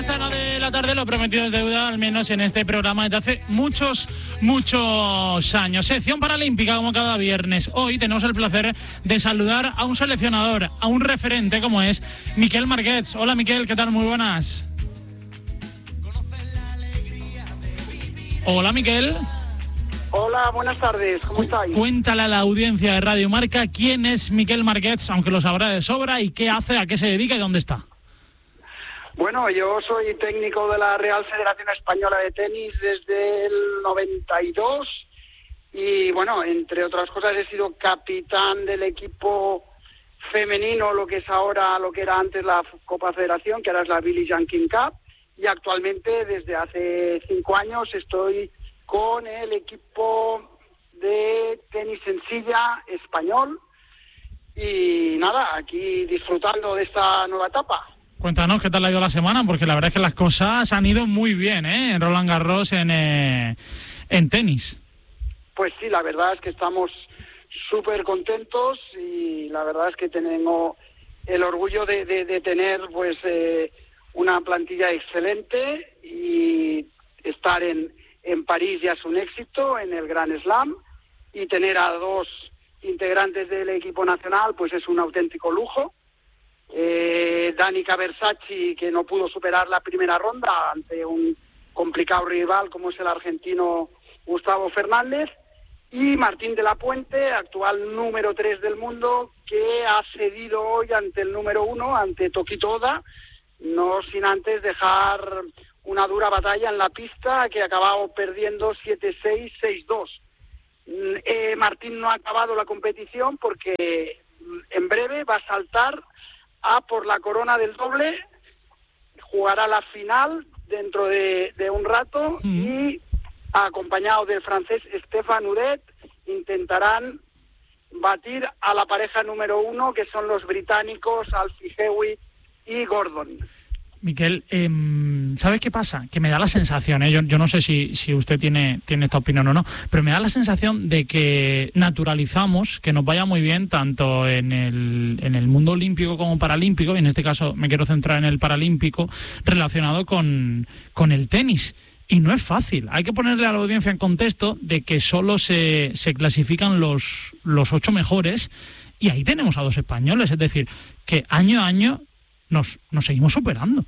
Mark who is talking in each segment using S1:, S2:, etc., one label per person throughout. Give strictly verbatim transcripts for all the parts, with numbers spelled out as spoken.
S1: Esta hora de la tarde, lo prometido es deuda, al menos en este programa desde hace muchos, muchos años. Sección paralímpica como cada viernes. Hoy tenemos el placer de saludar a un seleccionador, a un referente como es Miquel Marquets. Hola Miquel, ¿qué tal? Muy buenas. Hola Miquel.
S2: Hola, buenas tardes, ¿cómo estáis?
S1: Cuéntale a la audiencia de Radio Marca quién es Miquel Marquets, aunque lo sabrá de sobra, y qué hace, a qué se dedica y dónde está.
S2: Bueno, yo soy técnico de la Real Federación Española de Tenis desde el noventa y dos y, bueno, entre otras cosas he sido capitán del equipo femenino, lo que es ahora, lo que era antes la Copa Federación, que ahora es la Billie Jean King Cup, y actualmente desde hace cinco años estoy con el equipo de tenis en silla español y nada, aquí disfrutando de esta nueva etapa.
S1: Cuéntanos qué tal ha ido la semana, porque la verdad es que las cosas han ido muy bien, ¿eh? En Roland Garros, en, eh, en tenis.
S2: Pues sí, la verdad es que estamos súper contentos y la verdad es que tenemos el orgullo de, de, de tener pues eh, una plantilla excelente y estar en, en París ya es un éxito, en el Grand Slam, y tener a dos integrantes del equipo nacional pues es un auténtico lujo. Eh, Danica Versace, que no pudo superar la primera ronda ante un complicado rival como es el argentino Gustavo Fernández, y Martín de la Puente, actual número tres del mundo, que ha cedido hoy ante el número uno, ante Tokito Oda, no sin antes dejar una dura batalla en la pista, que ha acabado perdiendo siete seis, seis dos. Eh, Martín no ha acabado la competición porque en breve va a saltar a por la corona del doble, jugará la final dentro de, de un rato mm. y acompañado del francés Stéphane Udet intentarán batir a la pareja número uno, que son los británicos Alfie Hewitt y Gordon.
S1: Miquel, eh, ¿sabes qué pasa? Que me da la sensación, ¿eh? yo, yo no sé si, si usted tiene, tiene esta opinión o no, pero me da la sensación de que naturalizamos que nos vaya muy bien tanto en el, en el mundo olímpico como paralímpico, y en este caso me quiero centrar en el paralímpico, relacionado con, con el tenis. Y no es fácil, hay que ponerle a la audiencia en contexto de que solo se, se clasifican los, los ocho mejores, y ahí tenemos a dos españoles, es decir, que año a año Nos, nos seguimos superando.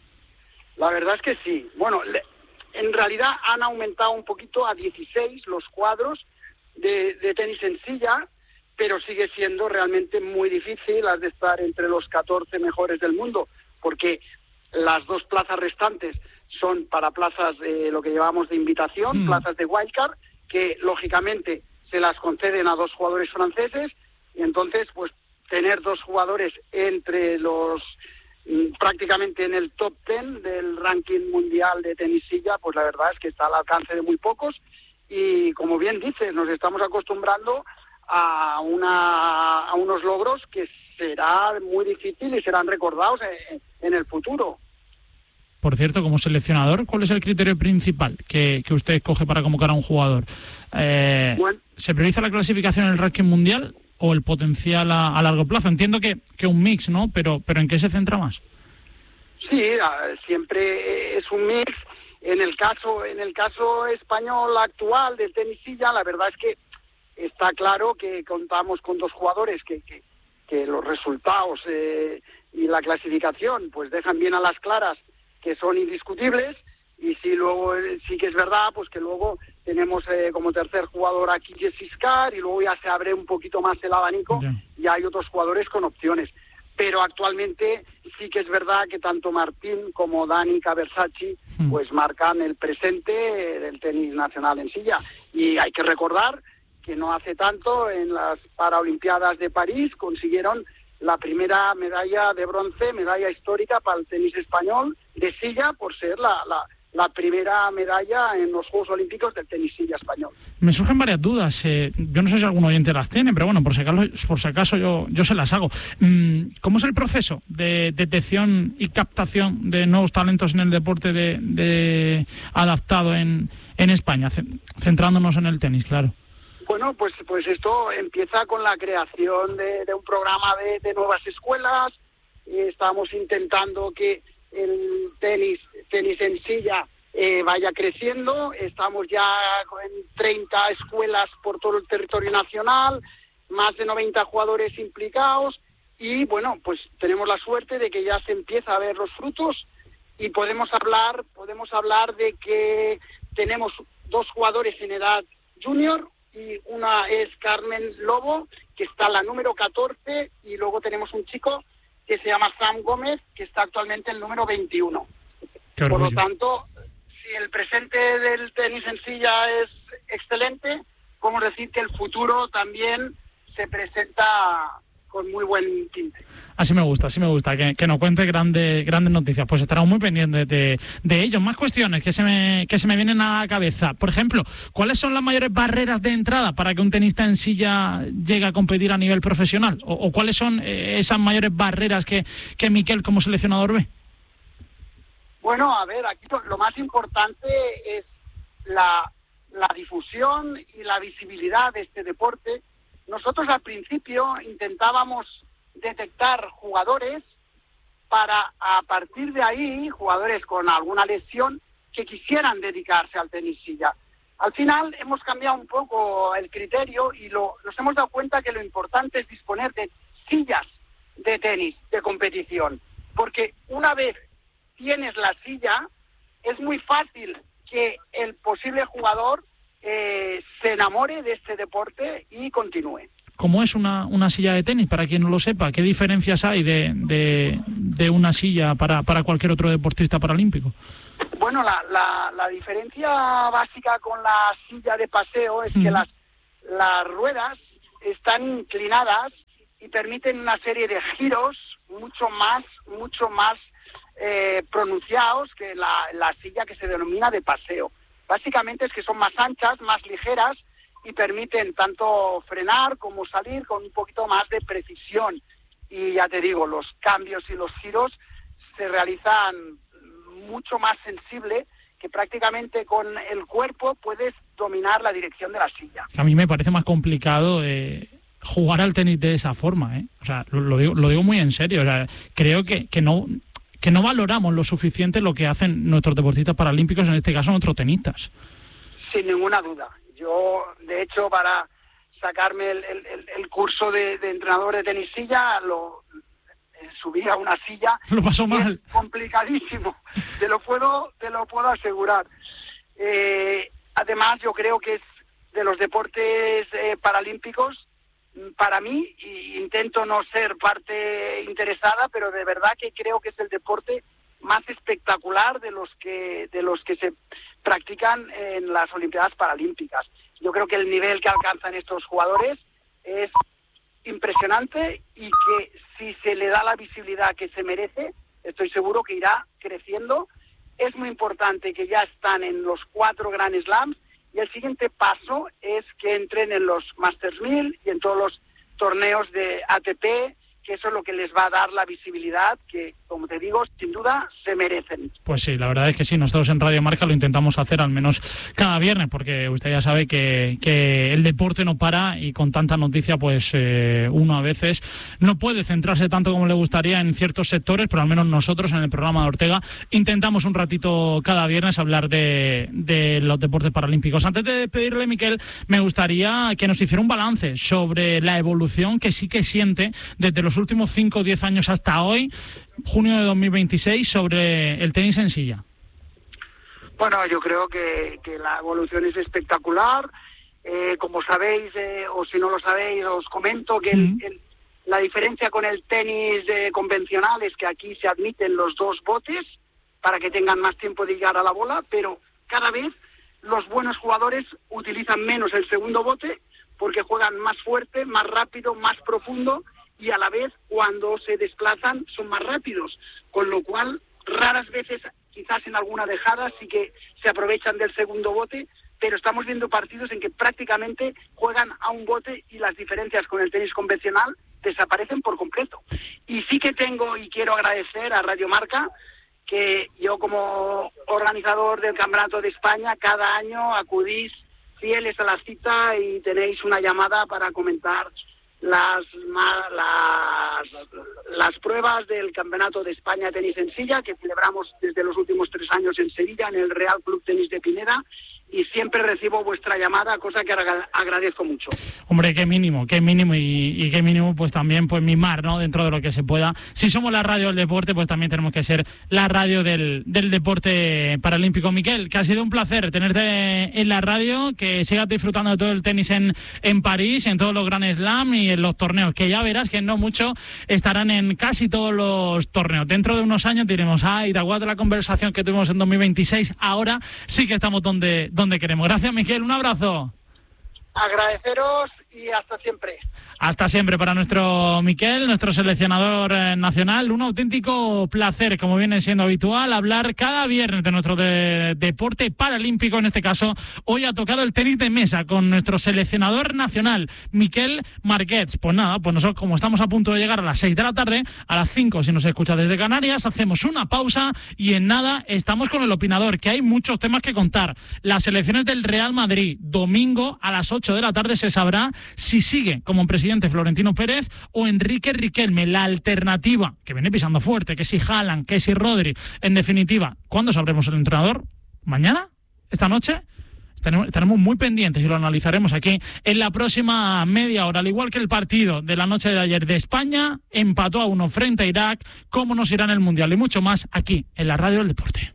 S2: La verdad es que sí. Bueno, le, en realidad han aumentado un poquito a dieciséis los cuadros de, de tenis en silla, pero sigue siendo realmente muy difícil las de estar entre los catorce mejores del mundo, porque las dos plazas restantes son para plazas, eh, lo que llamamos de invitación, mm. plazas de wildcard, que lógicamente se las conceden a dos jugadores franceses, y entonces pues tener dos jugadores entre los prácticamente en el top ten del ranking mundial de tenisilla, pues la verdad es que está al alcance de muy pocos, y como bien dices, nos estamos acostumbrando a una a unos logros que será muy difícil y serán recordados en, en el futuro.
S1: Por cierto, como seleccionador, ¿cuál es el criterio principal que, que usted escoge para convocar a un jugador? Eh, bueno, ¿se prioriza la clasificación en el ranking mundial o el potencial a, a largo plazo? Entiendo que, que un mix, ¿no? Pero, pero ¿en qué se centra más?
S2: Sí, siempre es un mix. En el caso, en el caso español actual del tenisilla, la verdad es que está claro que contamos con dos jugadores que, que, que los resultados eh, y la clasificación pues dejan bien a las claras que son indiscutibles, y sí, luego sí que es verdad pues que luego tenemos eh, como tercer jugador aquí Jesse Scar, y luego ya se abre un poquito más el abanico, yeah. y hay otros jugadores con opciones. Pero actualmente sí que es verdad que tanto Martín como Danica Versace mm. pues marcan el presente del tenis nacional en silla. Y hay que recordar que no hace tanto, en las Paralimpiadas de París, consiguieron la primera medalla de bronce, medalla histórica para el tenis español de silla, por ser la, la, la primera medalla en los Juegos Olímpicos del tenis silla español.
S1: Me surgen varias dudas, eh, yo no sé si algún oyente las tiene, pero bueno, por si acaso, por si acaso yo, yo se las hago. ¿Cómo es el proceso de detección y captación de nuevos talentos en el deporte de, de adaptado en, en España, centrándonos en el tenis, claro?
S2: Bueno, pues pues esto empieza con la creación de, de un programa de, de nuevas escuelas, y estamos intentando que, el tenis, tenis en silla eh, vaya creciendo. Estamos ya en treinta escuelas por todo el territorio nacional, más de noventa jugadores implicados y bueno, pues tenemos la suerte de que ya se empieza a ver los frutos y podemos hablar, podemos hablar de que tenemos dos jugadores en edad junior y una es Carmen Lobo, que está la número catorce, y luego tenemos un chico que se llama Sam Gómez, que está actualmente el número veintiuno. Por lo tanto, si el presente del tenis en silla es excelente, podemos decir que el futuro también se presenta con muy buen tinte.
S1: Así me gusta, así me gusta, que, que nos cuente grandes grandes noticias. Pues estaremos muy pendientes de, de ellos. Más cuestiones que se me que se me vienen a la cabeza. Por ejemplo, ¿cuáles son las mayores barreras de entrada para que un tenista en silla llegue a competir a nivel profesional? ¿O, o cuáles son eh, esas mayores barreras que, que Miquel como seleccionador ve?
S2: Bueno, a ver, aquí lo más importante es la, la difusión y la visibilidad de este deporte. Nosotros al principio intentábamos detectar jugadores para, a partir de ahí, jugadores con alguna lesión que quisieran dedicarse al tenis silla. Al final hemos cambiado un poco el criterio y lo, nos hemos dado cuenta que lo importante es disponer de sillas de tenis de competición, porque una vez tienes la silla, es muy fácil que el posible jugador eh, se enamore de este deporte y continúe.
S1: ¿Cómo es una, una silla de tenis, para quien no lo sepa? ¿Qué diferencias hay de, de, de una silla para, para cualquier otro deportista paralímpico?
S2: Bueno, la, la, la diferencia básica con la silla de paseo es mm. que las, las ruedas están inclinadas y permiten una serie de giros mucho más, mucho más eh, pronunciados que la, la silla que se denomina de paseo. Básicamente es que son más anchas, más ligeras y permiten tanto frenar como salir con un poquito más de precisión. Y ya te digo, los cambios y los giros se realizan mucho más sensible, que prácticamente con el cuerpo puedes dominar la dirección de la silla.
S1: A mí me parece más complicado eh, jugar al tenis de esa forma, ¿eh? O sea, lo, lo, digo, lo digo muy en serio. O sea, creo que, que no... que no valoramos lo suficiente lo que hacen nuestros deportistas paralímpicos, en este caso nuestros tenistas.
S2: Sin ninguna duda. Yo, de hecho, para sacarme el, el, el curso de, de entrenador de tenis silla, lo subí a una silla.
S1: Lo pasó mal.
S2: Es complicadísimo, te lo puedo, te lo puedo asegurar. Eh, además, yo creo que es de los deportes eh, paralímpicos, para mí, y intento no ser parte interesada, pero de verdad que creo que es el deporte más espectacular de los que de los que se practican en las Olimpiadas Paralímpicas. Yo creo que el nivel que alcanzan estos jugadores es impresionante y que si se le da la visibilidad que se merece, estoy seguro que irá creciendo. Es muy importante que ya están en los cuatro Grand Slams y el siguiente paso es que entren en los Masters mil y en todos los torneos de A T P, que eso es lo que les va a dar la visibilidad que, como te digo, sin duda se merecen.
S1: Pues sí, la verdad es que sí, nosotros en Radio Marca lo intentamos hacer al menos cada viernes, porque usted ya sabe que, que el deporte no para y con tanta noticia pues eh, uno a veces no puede centrarse tanto como le gustaría en ciertos sectores, pero al menos nosotros en el programa de Ortega intentamos un ratito cada viernes hablar de, de los deportes paralímpicos. Antes de despedirle, Miquel, me gustaría que nos hiciera un balance sobre la evolución que sí que siente desde los últimos cinco o diez años hasta hoy, junio de dos mil veintiséis, sobre el tenis en silla.
S2: Bueno, yo creo que, que la evolución es espectacular. Eh, como sabéis, eh, o si no lo sabéis, os comento que el, el, la diferencia con el tenis eh, convencional es que aquí se admiten los dos botes para que tengan más tiempo de llegar a la bola, pero cada vez los buenos jugadores utilizan menos el segundo bote porque juegan más fuerte, más rápido, más profundo, y a la vez cuando se desplazan son más rápidos, con lo cual raras veces, quizás en alguna dejada, sí que se aprovechan del segundo bote, pero estamos viendo partidos en que prácticamente juegan a un bote y las diferencias con el tenis convencional desaparecen por completo. Y sí que tengo y quiero agradecer a Radio Marca que yo, como organizador del Campeonato de España, cada año acudís fieles a la cita y tenéis una llamada para comentar las, las, las pruebas del Campeonato de España de Tenis en Silla, que celebramos desde los últimos tres años en Sevilla, en el Real Club Tenis de Pineda, y siempre recibo vuestra llamada, cosa que agradezco mucho.
S1: Hombre, qué mínimo, qué mínimo, y, y qué mínimo pues también pues mimar, ¿no?, dentro de lo que se pueda. Si somos la radio del deporte, pues también tenemos que ser la radio del, del deporte paralímpico. Miquel, que ha sido un placer tenerte en la radio, que sigas disfrutando de todo el tenis en, en París, en todos los Grand Slam y en los torneos, que ya verás que no mucho estarán en casi todos los torneos. Dentro de unos años diremos, ay, de acuerdo a la conversación que tuvimos en dos mil veintiséis, ahora sí que estamos donde donde queremos. Gracias, Miquel, un abrazo.
S2: Agradeceros y hasta siempre.
S1: Hasta siempre para nuestro Miquel, nuestro seleccionador eh, nacional. Un auténtico placer, como viene siendo habitual, hablar cada viernes de nuestro de, deporte paralímpico. En este caso, hoy ha tocado el tenis de mesa con nuestro seleccionador nacional, Miquel Marquets. Pues nada, pues nosotros, como estamos a punto de llegar a las seis de la tarde, a las cinco si nos escucha desde Canarias, hacemos una pausa y en nada estamos con el opinador, que hay muchos temas que contar. Las elecciones del Real Madrid, domingo a las ocho de la tarde se sabrá si sigue como presidente Florentino Pérez o Enrique Riquelme, la alternativa, que viene pisando fuerte, que si Haaland, que si Rodri. En definitiva, ¿cuándo sabremos el entrenador? ¿Mañana? ¿Esta noche? Estaremos muy pendientes y lo analizaremos aquí en la próxima media hora, al igual que el partido de la noche de ayer de España, empató a uno frente a Irak, cómo nos irá en el Mundial y mucho más aquí en la Radio del Deporte.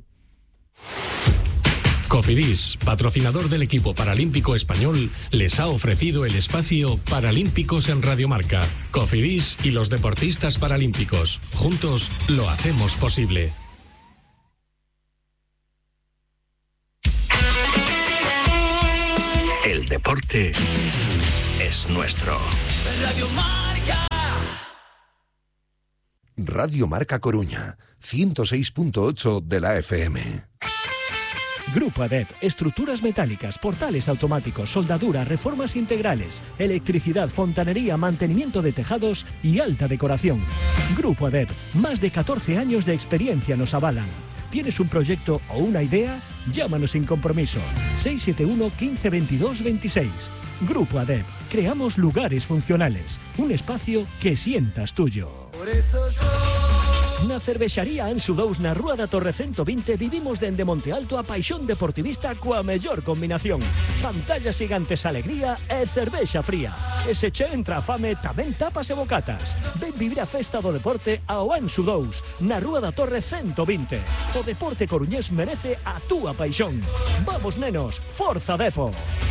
S3: Cofidis, patrocinador del equipo paralímpico español, les ha ofrecido el espacio Paralímpicos en Radio Marca. Cofidis y los deportistas paralímpicos. Juntos lo hacemos posible. El deporte es nuestro.
S4: Radio Marca.
S5: Radio Marca Coruña, ciento seis punto ocho de la F M.
S6: Grupo ADEP, estructuras metálicas, portales automáticos, soldadura, reformas integrales, electricidad, fontanería, mantenimiento de tejados y alta decoración. Grupo ADEP, más de catorce años de experiencia nos avalan. ¿Tienes un proyecto o una idea? Llámanos sin compromiso. seis siete uno, quince, veintidós, veintiséis. Grupo ADEP, creamos lugares funcionales, un espacio que sientas tuyo. Por eso yo... Na cervexaría Anxo dous na Rúa da Torre ciento veinte vivimos dende Monte Alto a paixón deportivista coa mellor combinación. Pantallas gigantes, alegría e cervexa fría. E se che entra a fame, tamén tapas e bocatas. Ven vivir a festa do deporte ao Anxo dous na Rúa da Torre ciento veinte. O deporte coruñés merece a túa paixón. Vamos, nenos, forza Depo.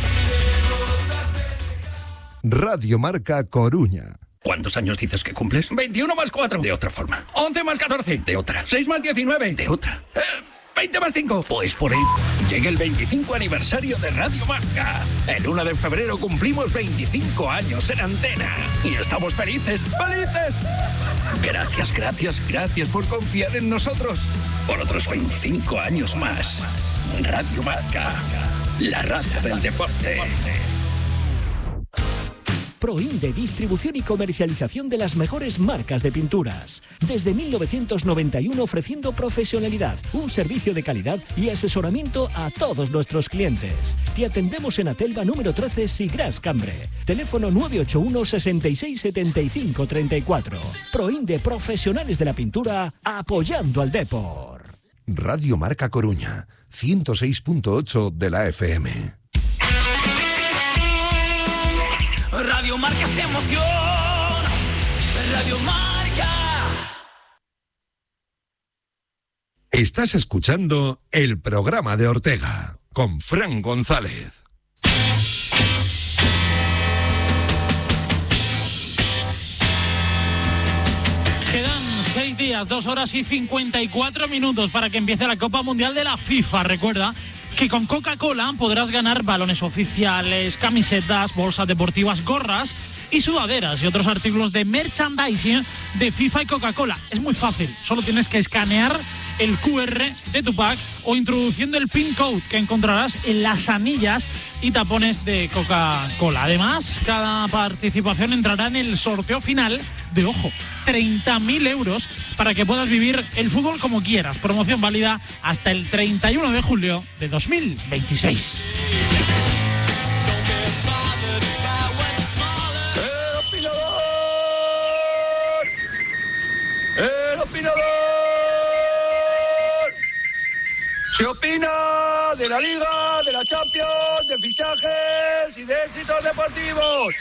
S5: Radio Marca Coruña.
S3: ¿Cuántos años dices que cumples?
S7: veintiuno más cuatro.
S3: De otra forma.
S7: once más catorce.
S3: De otra.
S7: seis más diecinueve.
S3: De otra.
S7: Eh, veinte más cinco.
S3: Pues por ahí llega el veinticinco aniversario de Radio Marca. El uno de febrero cumplimos veinticinco años en antena. Y estamos felices. ¡Felices! Gracias, gracias, gracias por confiar en nosotros. Por otros veinticinco años más. Radio Marca. La radio del deporte.
S6: Proinde, distribución y comercialización de las mejores marcas de pinturas. Desde mil novecientos noventa y uno ofreciendo profesionalidad, un servicio de calidad y asesoramiento a todos nuestros clientes. Te atendemos en Atelva número trece, Sigras Cambre. Teléfono nueve ocho uno, sesenta y seis, setenta y cinco, treinta y cuatro. Proinde, profesionales de la pintura, apoyando al Depor.
S5: Radio Marca Coruña, ciento seis punto ocho de la F M.
S4: Radio Marca se emoción. Radio Marca.
S5: Estás escuchando el programa de Ortega con Fran González.
S1: Quedan seis días, dos horas y cincuenta y cuatro minutos para que empiece la Copa Mundial de la FIFA. Recuerda que con Coca-Cola podrás ganar balones oficiales, camisetas, bolsas deportivas, gorras y sudaderas y otros artículos de merchandising de FIFA y Coca-Cola. Es muy fácil, solo tienes que escanear el Q R de tu pack o introduciendo el PIN code que encontrarás en las anillas y tapones de Coca-Cola. Además, cada participación entrará en el sorteo final de, ojo, treinta mil euros para que puedas vivir el fútbol como quieras. Promoción válida hasta el treinta y uno de julio de dos mil veintiséis.
S7: ¡El opinador! Se opina de la Liga, de la Champions, de fichajes y de éxitos deportivos.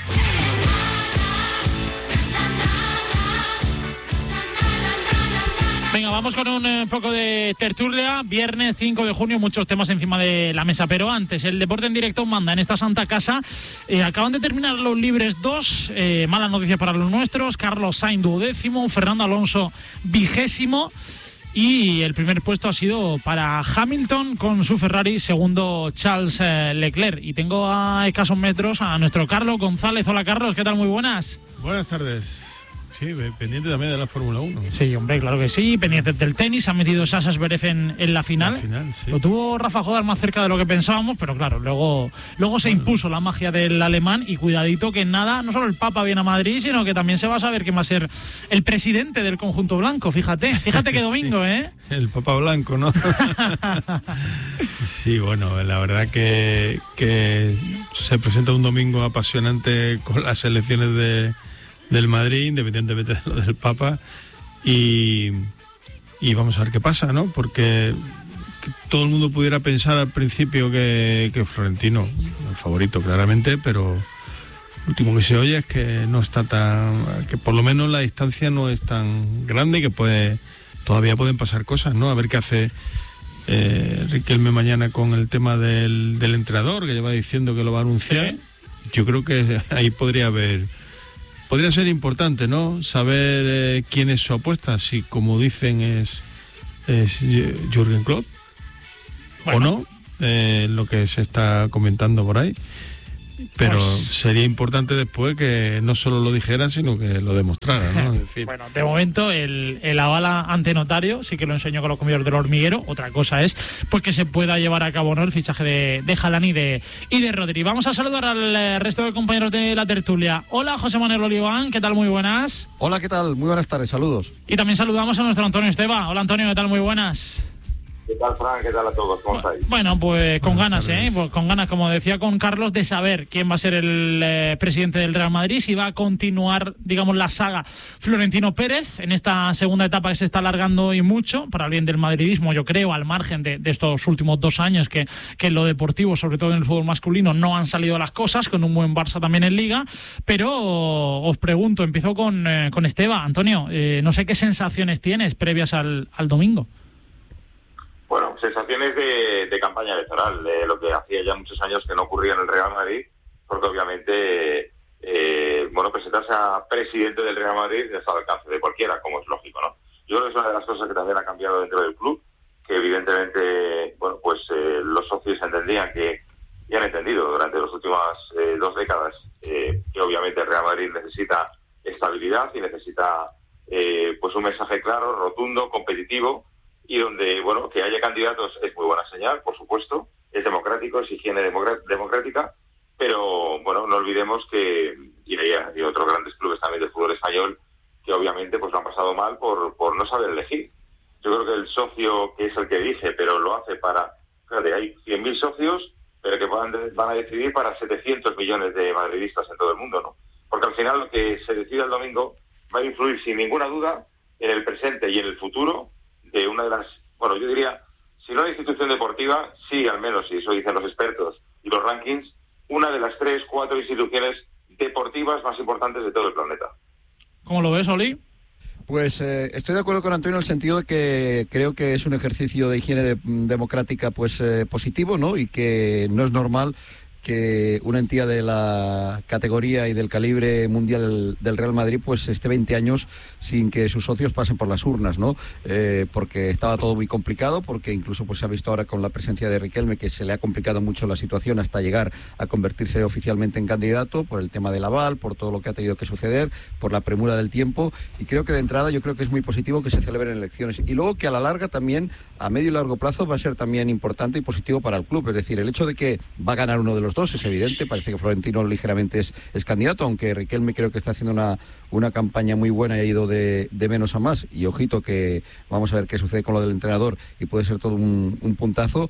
S1: Venga, vamos con un eh, poco de tertulia. Viernes cinco de junio, muchos temas encima de la mesa. Pero antes, el deporte en directo manda en esta santa casa. Eh, acaban de terminar los libres dos. Eh, malas noticias para los nuestros. Carlos Sainz, duodécimo. Fernando Alonso, vigésimo. Y el primer puesto ha sido para Hamilton con su Ferrari, segundo Charles eh, Leclerc. Y tengo a escasos metros a nuestro Carlos González. Hola, Carlos, ¿qué tal? Muy buenas.
S8: Buenas tardes. Sí, pendiente también de la Fórmula uno.
S1: Sí, hombre, claro que sí. Pendientes del tenis. Ha metido Sasha Zverev en, en la final.
S8: La final, sí.
S1: Lo tuvo Rafa Jodar más cerca de lo que pensábamos, pero claro, luego, luego se impuso la magia del alemán. Y cuidadito que nada, no solo el Papa viene a Madrid, sino que también se va a saber quién va a ser el presidente del conjunto blanco. Fíjate, fíjate qué domingo, sí. ¿eh?
S8: El Papa Blanco, ¿no? Sí, bueno, la verdad que, que se presenta un domingo apasionante con las elecciones de... del Madrid, independientemente de lo del Papa, y, y vamos a ver qué pasa, ¿no? Porque todo el mundo pudiera pensar al principio que, que Florentino, el favorito claramente, pero lo último que se oye es que no está tan, que por lo menos la distancia no es tan grande y que puede, todavía pueden pasar cosas, ¿no? A ver qué hace eh, Riquelme mañana con el tema del, del entrenador, que lleva diciendo que lo va a anunciar. ¿Sí? Yo creo que ahí podría haber... Podría ser importante, ¿no? Saber eh, quién es su apuesta, si como dicen es, es Jürgen Klopp, bueno, o no, eh, lo que se está comentando por ahí. Pero pues... sería importante después que no solo lo dijera, sino que lo demostrara, ¿no? Es decir...
S1: Bueno, de momento el, el aval ante notario sí que lo enseñó con los comedores del hormiguero. Otra cosa es pues que se pueda llevar a cabo, ¿no?, el fichaje de, de Haaland y de, y de Rodri. Vamos a saludar al resto de compañeros de la tertulia. Hola, José Manuel Oliván, ¿qué tal? Muy buenas.
S9: Hola, ¿qué tal? Muy buenas tardes, saludos.
S1: Y también saludamos a nuestro Antonio Esteba. Hola, Antonio, ¿qué tal? Muy buenas.
S10: ¿Qué tal, Fran? ¿Qué tal a todos? ¿Cómo estáis?
S1: Bueno, pues con ganas, ¿eh? Pues con ganas, como decía con Carlos, de saber quién va a ser el eh, presidente del Real Madrid, si va a continuar, digamos, la saga Florentino Pérez en esta segunda etapa que se está alargando y mucho, para el bien del madridismo, yo creo, al margen de, de estos últimos dos años que, que en lo deportivo, sobre todo en el fútbol masculino, no han salido las cosas, con un buen Barça también en Liga. Pero os pregunto, empiezo con, eh, con Esteba. Antonio, eh, no sé qué sensaciones tienes previas al, al domingo.
S10: Bueno, sensaciones de, de campaña electoral, de lo que hacía ya muchos años que no ocurría en el Real Madrid, porque obviamente, eh, bueno, presentarse a presidente del Real Madrid está al alcance de cualquiera, como es lógico, ¿no? Yo creo que es una de las cosas que también ha cambiado dentro del club, que evidentemente, bueno, pues eh, los socios entendían que, y han entendido durante las últimas eh, dos décadas, eh, que obviamente el Real Madrid necesita estabilidad y necesita, eh, pues un mensaje claro, rotundo, competitivo, y donde, bueno, que haya candidatos es muy buena señal, por supuesto, es democrático, es higiene democrática, pero, bueno, no olvidemos que, y hay otros grandes clubes también del fútbol español, que obviamente pues lo han pasado mal por, por no saber elegir. Yo creo que el socio, que es el que dice, pero lo hace para, fíjate, hay cien mil socios, pero que van, van a decidir para setecientos millones de madridistas en todo el mundo, ¿no? Porque al final lo que se decida el domingo va a influir sin ninguna duda en el presente y en el futuro de una de las, bueno, yo diría, si no la institución deportiva, sí, al menos, y eso dicen los expertos y los rankings, una de las tres, cuatro instituciones deportivas más importantes de todo el planeta.
S1: ¿Cómo lo ves, Oli?
S9: Pues eh, estoy de acuerdo con Antonio en el sentido de que creo que es un ejercicio de higiene de, democrática pues eh, positivo, ¿no? Y que no es normal que una entidad de la categoría y del calibre mundial del, del Real Madrid pues esté veinte años sin que sus socios pasen por las urnas, ¿no? Eh, porque estaba todo muy complicado, porque incluso pues se ha visto ahora con la presencia de Riquelme que se le ha complicado mucho la situación hasta llegar a convertirse oficialmente en candidato por el tema del aval, por todo lo que ha tenido que suceder, por la premura del tiempo, y creo que de entrada yo creo que es muy positivo que se celebren elecciones, y luego que a la larga también, a medio y largo plazo, va a ser también importante y positivo para el club. Es decir, el hecho de que va a ganar uno de los dos es evidente, parece que Florentino ligeramente es, es candidato, aunque Riquelme creo que está haciendo una, una campaña muy buena y ha ido de, de menos a más, y ojito que vamos a ver qué sucede con lo del entrenador y puede ser todo un, un puntazo.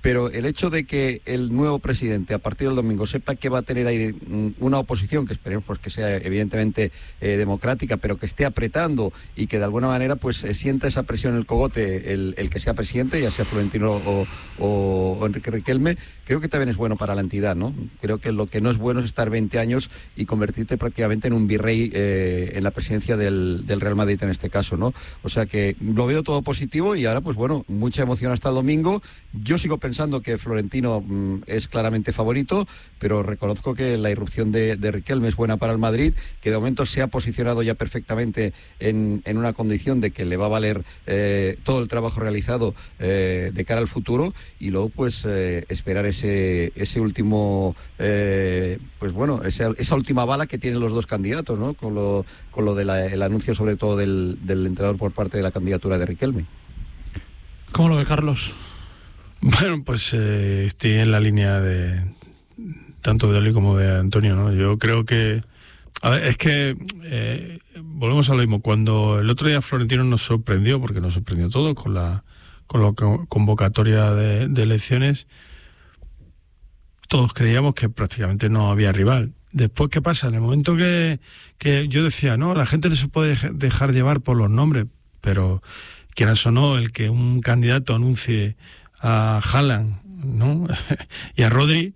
S9: pero el hecho de que el nuevo presidente a partir del domingo sepa que va a tener ahí una oposición que esperemos pues que sea evidentemente eh, democrática, pero que esté apretando y que de alguna manera pues eh, sienta esa presión en el cogote el, el que sea presidente, ya sea Florentino o, o, o Enrique Riquelme, creo que también es bueno para la entidad, ¿no? Creo que lo que no es bueno es estar veinte años y convertirte prácticamente en un virrey eh, en la presidencia del, del Real Madrid en este caso, ¿no? O sea que lo veo todo positivo y ahora pues bueno, mucha emoción hasta el domingo. Yo sigo pensando que Florentino mmm, es claramente favorito, pero reconozco que la irrupción de, de Riquelme es buena para el Madrid, que de momento se ha posicionado ya perfectamente en, en una condición de que le va a valer eh, todo el trabajo realizado eh, de cara al futuro, y luego pues eh, esperar ese ese último eh, pues bueno, esa, esa última bala que tienen los dos candidatos, ¿no? Con lo con lo del de anuncio sobre todo del, del entrenador por parte de la candidatura de Riquelme.
S1: ¿Cómo lo ve Carlos?
S8: Bueno, pues eh, estoy en la línea de tanto de Oli como de Antonio, ¿no? Yo creo que a ver, es que eh, volvemos a lo mismo. Cuando el otro día Florentino nos sorprendió, porque nos sorprendió todo con la con la convocatoria de, de elecciones, todos creíamos que prácticamente no había rival. Después, ¿qué pasa? En el momento que, que yo decía, no, la gente no se puede dejar llevar por los nombres, pero quieras o no, el que un candidato anuncie a Haaland, ¿no? y a Rodri,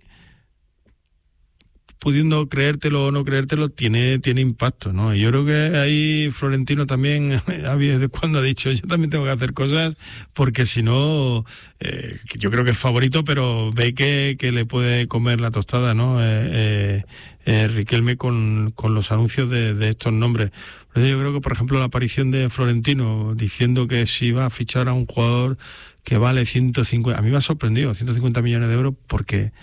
S8: pudiendo creértelo o no creértelo, tiene tiene impacto, ¿no? Y yo creo que ahí Florentino también a veces cuando ha dicho, yo también tengo que hacer cosas, porque si no, eh, yo creo que es favorito, pero ve que, que le puede comer la tostada, ¿no? Eh, eh, eh, Riquelme con, con los anuncios de, de estos nombres. Pero yo creo que, por ejemplo, la aparición de Florentino diciendo que si iba a fichar a un jugador que vale ciento cincuenta, a mí me ha sorprendido, ciento cincuenta millones de euros, porque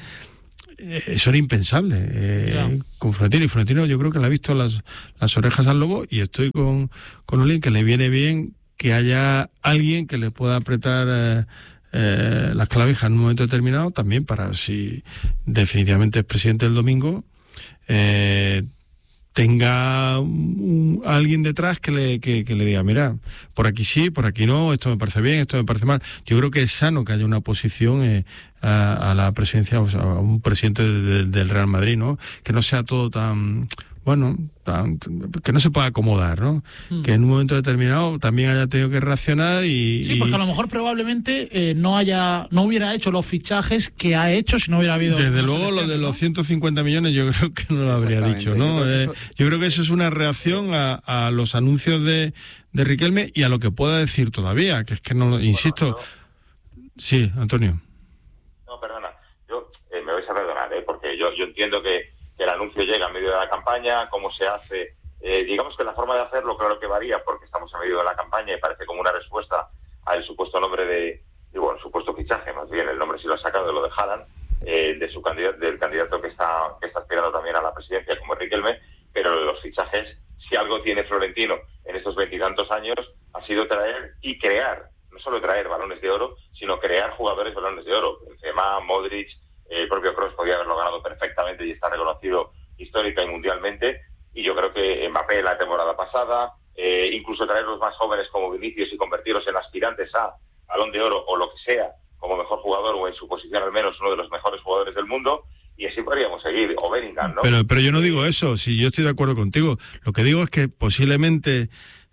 S8: eso era impensable eh, yeah. con Florentino. Y Florentino yo creo que le ha visto las, las orejas al lobo, y estoy con, con Olin, que le viene bien que haya alguien que le pueda apretar eh, eh, las clavijas en un momento determinado, también para, si definitivamente es presidente el domingo, eh, tenga un, alguien detrás que le, que, que le diga, mira, por aquí sí, por aquí no, esto me parece bien, esto me parece mal. Yo creo que es sano que haya una oposición eh, a, a la presidencia, o sea, a un presidente de, de, del Real Madrid, ¿no? Que no sea todo tan, bueno, tan, que no se pueda acomodar, ¿no? Mm. Que en un momento determinado también haya tenido que reaccionar y...
S1: Sí, porque
S8: y...
S1: a lo mejor probablemente eh, no haya, no hubiera hecho los fichajes que ha hecho si no hubiera habido...
S8: Desde luego lo de los ciento cincuenta millones yo creo que no lo habría dicho, ¿no? Yo creo que eso, eh, yo creo que eso es una reacción a, a los anuncios de, de Riquelme y a lo que pueda decir todavía, que es que no, insisto... Bueno, yo... Sí, Antonio.
S10: No, perdona, yo eh, me vais a perdonar, ¿eh? Porque yo, yo entiendo que que el anuncio llega en medio de la campaña, cómo se hace, eh, digamos que la forma de hacerlo claro que varía, porque estamos en medio de la campaña y parece como una respuesta al supuesto nombre de, y bueno, supuesto fichaje, más bien el nombre sí lo ha sacado, de lo de Haaland, eh, de su candidato, del candidato que está que está aspirando también a la presidencia como Riquelme, pero los fichajes, si algo tiene Florentino en estos veintitantos años, ha sido traer y crear, no solo traer balones de oro, sino crear jugadores balones de oro, Benzema, Modric. El propio Kroos podía haberlo ganado perfectamente y está reconocido histórica y mundialmente, y yo creo que Mbappé la temporada pasada, eh, incluso traer los más jóvenes como Vinicius y convertirlos en aspirantes a Balón de Oro o lo que sea, como mejor jugador o en su posición al menos uno de los mejores jugadores del mundo, y así podríamos seguir, o Bellingham, ¿no?
S8: Pero, pero yo no digo eso, si yo estoy de acuerdo contigo, lo que digo es que posiblemente...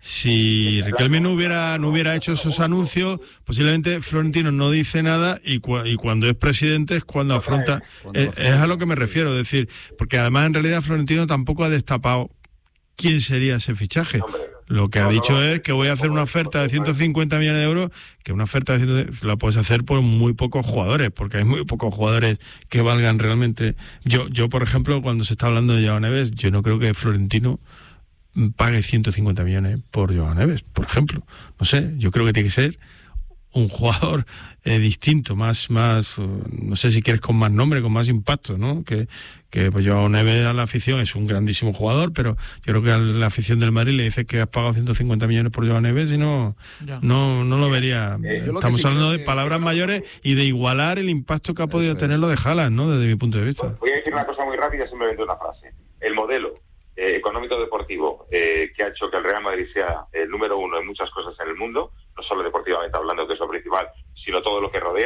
S8: Si Riquelme no hubiera no hubiera hecho esos anuncios, posiblemente Florentino no dice nada y, cu- y cuando es presidente es cuando afronta. Es, es a lo que me refiero, es decir, porque además en realidad Florentino tampoco ha destapado quién sería ese fichaje. Lo que ha dicho es que voy a hacer una oferta de ciento cincuenta millones de euros, que una oferta de ciento la puedes hacer por muy pocos jugadores, porque hay muy pocos jugadores que valgan realmente. Yo, yo por ejemplo, cuando se está hablando de Joao Neves, yo no creo que Florentino pague ciento cincuenta millones por Joao Neves, por ejemplo. No sé, yo creo que tiene que ser un jugador eh, distinto, más, más, uh, no sé si quieres con más nombre, con más impacto, ¿no? Que, que pues Joao Neves a la afición es un grandísimo jugador, pero yo creo que a la afición del Madrid le dice que has pagado ciento cincuenta millones por Joao Neves y no, no, no lo vería. Eh, Estamos sí hablando de palabras que... mayores y de igualar el impacto que ha podido Eso tener es. lo de Haaland, ¿no? Desde mi punto de vista.
S10: Voy a decir una cosa muy rápida, simplemente una frase. El modelo Eh, económico-deportivo eh, que ha hecho que el Real Madrid sea el número uno en muchas cosas en el mundo, no solo deportivamente hablando, que es lo principal, sino todo lo que rodea, es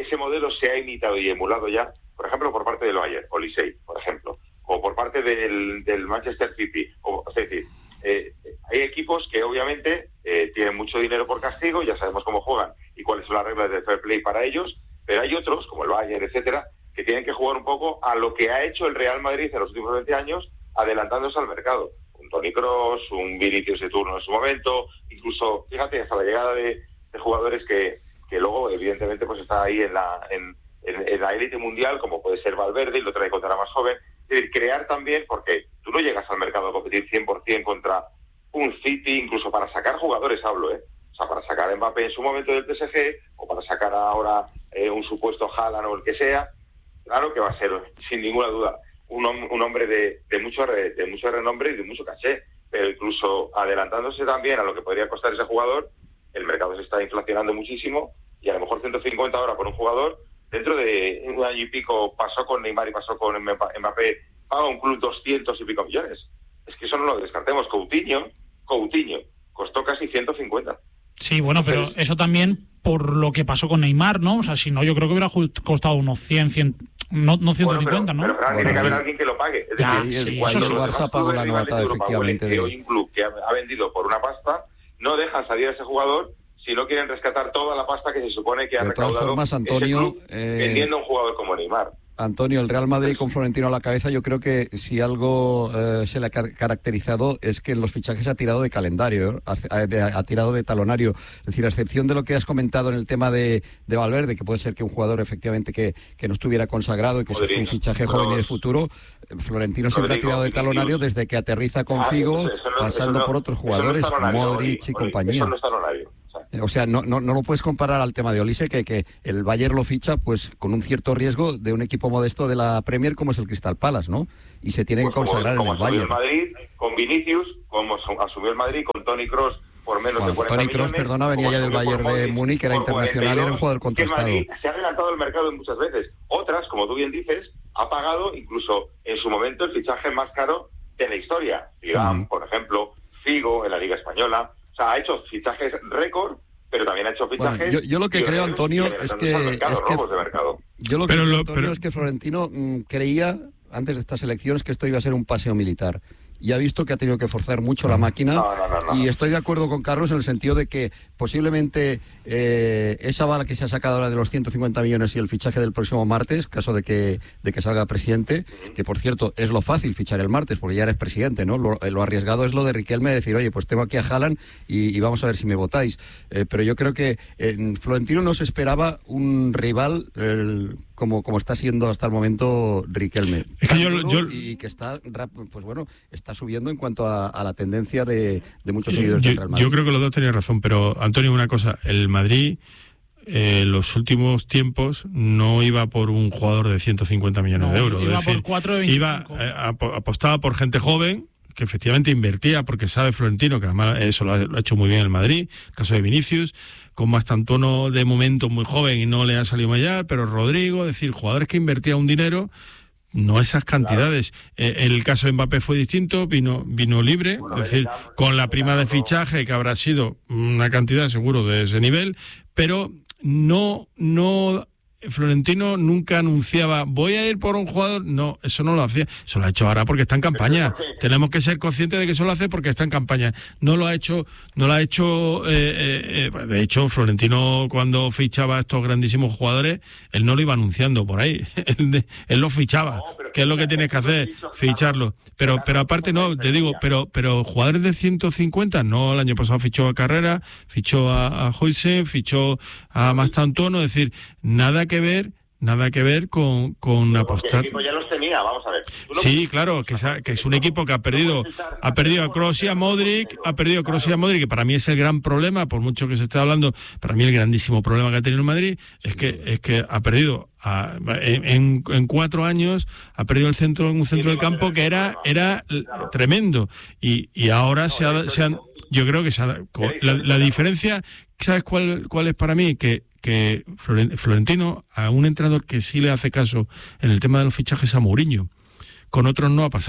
S10: ese modelo se ha imitado y emulado ya, por ejemplo, por parte del Bayern, o Licey, por ejemplo, o por parte del, del Manchester City. O, es decir, eh, hay equipos que obviamente eh, tienen mucho dinero por castigo, ya sabemos cómo juegan y cuáles son las reglas de fair play para ellos, pero hay otros, como el Bayern, etcétera, que tienen que jugar un poco a lo que ha hecho el Real Madrid en los últimos veinte años, adelantándose al mercado. Un Toni Kroos, un Vinicius de turno en su momento, incluso, fíjate, hasta la llegada de, de jugadores que, que luego, evidentemente, pues está ahí en la en, en, en la élite mundial, como puede ser Valverde, y lo trae contra la más joven. Es decir, crear también, porque tú no llegas al mercado a competir cien por ciento contra un City, incluso para sacar jugadores hablo, ¿eh? O sea, para sacar a Mbappé en su momento del P S G, o para sacar ahora eh, un supuesto Haaland o el que sea, claro que va a ser, sin ninguna duda, un, un hombre de, de, mucho re, de mucho renombre y de mucho caché, pero incluso adelantándose también a lo que podría costar ese jugador, el mercado se está inflacionando muchísimo, y a lo mejor ciento cincuenta ahora por un jugador, dentro de un año y pico pasó con Neymar y pasó con Mbappé, paga un club doscientos y pico millones. Es que eso no lo descartemos. Coutinho, Coutinho costó casi ciento cincuenta.
S1: Sí, bueno, pero eso también por lo que pasó con Neymar, ¿no? O sea, si no, yo creo que hubiera costado unos cien, cien no, no ciento cincuenta,
S10: bueno, pero,
S1: ¿no?
S10: Pero claro,
S9: bueno,
S10: tiene que haber
S9: sí.
S10: alguien que lo pague. Es
S1: Ya,
S10: decir,
S1: sí,
S9: cuando
S1: eso
S9: el
S1: sí.
S9: Barça pagó la nota, efectivamente.
S10: Que hoy un club que ha, ha vendido por una pasta, no dejan salir a ese jugador si no quieren rescatar toda la pasta que se supone que ha
S9: De todas
S10: recaudado
S9: formas, Antonio,
S10: ese club,
S9: eh,
S10: vendiendo a un jugador como Neymar.
S9: Antonio, el Real Madrid con Florentino a la cabeza, yo creo que si algo eh, se le ha car- caracterizado es que en los fichajes ha tirado de calendario, ¿eh? ha, de, ha tirado de talonario. Es decir, a excepción de lo que has comentado en el tema de, de Valverde, que puede ser que un jugador efectivamente que, que no estuviera consagrado y que sea un fichaje
S10: Kroos,
S9: joven y de futuro, Florentino siempre ha tirado de talonario desde que aterriza con Figo,
S10: ah, eso no,
S9: pasando
S10: eso no,
S9: por otros
S10: no
S9: jugadores, Modric y
S10: Oli,
S9: compañía.
S10: Eso no es talonario.
S9: O sea, no, no, no lo puedes comparar al tema de Olise, que, que el Bayern lo ficha pues con un cierto riesgo de un equipo modesto de la Premier como es el Crystal Palace, ¿no? Y se tiene
S10: pues
S9: que consagrar
S10: como, como
S9: en el Bayern.
S10: El Madrid, con Vinicius, como asumió el Madrid, con Toni Kroos por menos
S9: bueno,
S10: de cuarenta
S9: Toni
S10: millones.
S9: Kroos, perdona, venía ya del Bayern de Múnich, era internacional, era un jugador contrastado.
S10: Que Madrid se ha adelantado el mercado muchas veces. Otras, como tú bien dices, ha pagado incluso en su momento el fichaje más caro de la historia. Zidane, uh-huh. por ejemplo, Figo en la Liga Española. O sea, ha hecho fichajes récord, pero también ha hecho fichajes.
S9: Bueno, yo, yo lo que creo, Antonio, es que,
S10: mercado,
S9: es que
S10: de mercado.
S9: yo lo que
S8: pero
S9: creo,
S8: lo,
S9: Antonio,
S8: pero...
S9: es que Florentino mmm, creía antes de estas elecciones que esto iba a ser un paseo militar. Y ha visto que ha tenido que forzar mucho la máquina.
S10: No, no, no, no.
S9: Y estoy de acuerdo con Carlos en el sentido de que posiblemente eh, esa bala que se ha sacado ahora de los ciento cincuenta millones y el fichaje del próximo martes, caso de que de que salga presidente, uh-huh. que por cierto es lo fácil fichar el martes porque ya eres presidente, ¿no? Lo, lo arriesgado es lo de Riquelme, decir, oye, pues tengo aquí a Haaland y, y vamos a ver si me votáis. Eh, pero yo creo que en Florentino no se esperaba un rival el, como, como está siendo hasta el momento Riquelme.
S8: Es que yo, yo...
S9: Y que está, pues bueno, está subiendo en cuanto a, a la tendencia de, de muchos seguidores del Real Madrid.
S8: Yo creo que los dos tenían razón, pero Antonio, una cosa, el Madrid en eh, los últimos tiempos no iba por un jugador de ciento cincuenta millones
S1: no,
S8: de euros.
S1: Iba
S8: es decir,
S1: por cuatro de veinticinco.
S8: Iba, eh, ap- apostaba por gente joven, que efectivamente invertía, porque sabe Florentino, que además eso lo ha, lo ha hecho muy bien el Madrid, el caso de Vinicius, con Mastantuono de momento muy joven y no le ha salido mallar, pero Rodrigo, es decir, jugadores que invertían un dinero, no esas cantidades. Claro. Eh, el caso de Mbappé fue distinto, vino vino libre, bueno, es decir, con la prima de fichaje, que habrá sido una cantidad seguro de ese nivel, pero no, no... Florentino nunca anunciaba voy a ir por un jugador, no, eso no lo hacía, eso lo ha hecho ahora porque está en campaña. Tenemos que ser conscientes de que eso lo hace porque está en campaña. No lo ha hecho, no lo ha hecho eh, eh, de hecho Florentino cuando fichaba a estos grandísimos jugadores, él no lo iba anunciando por ahí, él, él lo fichaba, no, que es lo que tienes que hacer, ficharlo. Pero pero aparte no, te digo, pero pero jugadores de ciento cincuenta, no, el año pasado fichó a Carrera, fichó a, a Huijsen, fichó a Mastantuono, es decir, nada que ver, nada que ver con, con apostar.
S10: El equipo ya los tenía, vamos a ver.
S8: Sí, claro, que, sa- que es un equipo que ha perdido, ha perdido a Kroos y a Modric, ha perdido a Kroos y a Modric, que para mí es el gran problema, por mucho que se esté hablando, para mí el grandísimo problema que ha tenido el Madrid es que es que ha perdido a, en, en, en cuatro años, ha perdido el centro, un centro del campo que era era tremendo y, y ahora se ha, se han, yo creo que se ha, la, la diferencia, ¿sabes cuál cuál es para mí? Que que Florentino, a un entrenador que sí le hace caso en el tema de los fichajes a Mourinho, con otros no ha pasado.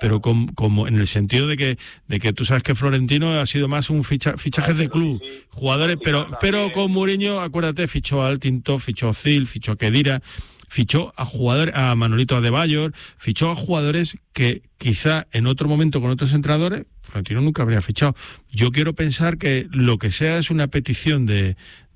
S8: pero como, como en el sentido de que de que tú sabes que Florentino ha sido más un ficha, fichajes de club, jugadores, pero pero con Mourinho, acuérdate, fichó a Altinto, fichó a Ozil, fichó a Khedira, fichó a jugadores, a Manolito Adebayor, fichó a jugadores que quizá en otro momento con otros entrenadores Florentino nunca habría fichado. Yo quiero pensar que lo que sea es una petición de